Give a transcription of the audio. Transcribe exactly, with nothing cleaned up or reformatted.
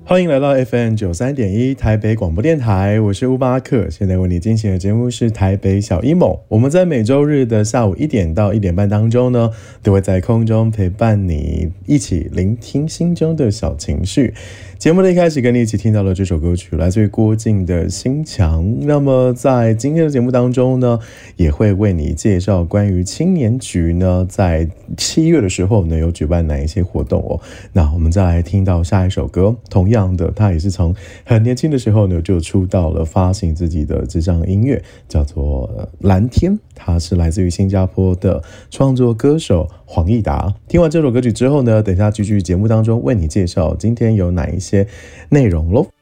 欢迎来到 F M 九三点一台北广播电台，我是乌巴克。现在为你进行的节目是台北小一某。我们在每周日的下午一点到一点半当中呢，都会在空中陪伴你，一起聆听心中的小情绪。节目的一开始跟你一起听到了这首歌曲，来自于郭静的《心墙》。那么在今天的节目当中呢，也会为你介绍关于青年局呢，在七月的时候呢，有举办哪一些活动哦。那我们再来听到下一首歌，同样的，他也是从很年轻的时候呢，就出道了，发行自己的这张音乐，叫做《蓝天》。他是来自于新加坡的创作歌手黄义达。听完这首歌曲之后呢，等一下继续节目当中为你介绍今天有哪一些内容咯。